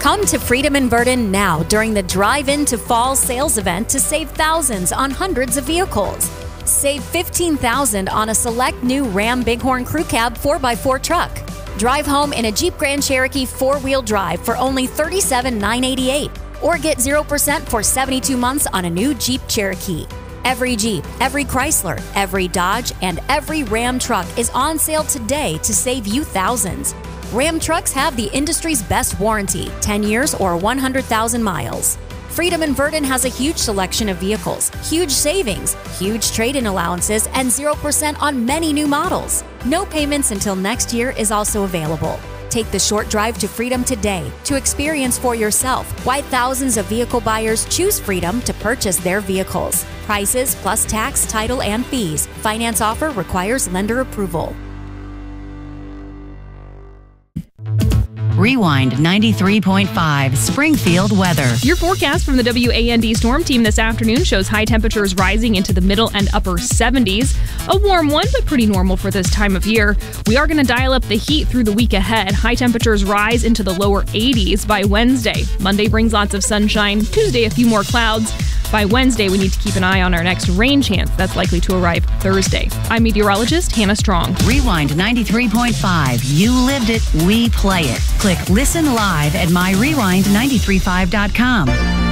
Come to Freedom in Verdon now during the Drive Into Fall sales event to save thousands on hundreds of vehicles. Save $15,000 on a select new Ram Bighorn Crew Cab 4x4 truck. Drive home in a Jeep Grand Cherokee 4-wheel drive for only $37,988. Or get 0% for 72 months on a new Jeep Cherokee. Every Jeep, every Chrysler, every Dodge, and every Ram truck is on sale today to save you thousands. Ram trucks have the industry's best warranty, 10 years or 100,000 miles. Freedom in Verdon has a huge selection of vehicles, huge savings, huge trade-in allowances, and 0% on many new models. No payments until next year is also available. Take the short drive to Freedom today to experience for yourself why thousands of vehicle buyers choose Freedom to purchase their vehicles. Prices plus tax, title, and fees. Finance offer requires lender approval. Rewind 93.5 Springfield weather. Your forecast from the WAND Storm Team this afternoon shows high temperatures rising into the middle and upper 70s. A warm one, but pretty normal for this time of year. We are going to dial up the heat through the week ahead. High temperatures rise into the lower 80s by Wednesday. Monday brings lots of sunshine. Tuesday, a few more clouds. By Wednesday, we need to keep an eye on our next rain chance that's likely to arrive Thursday. I'm meteorologist Hannah Strong. Rewind 93.5. You lived it, we play it. Click Listen Live at myrewind935.com.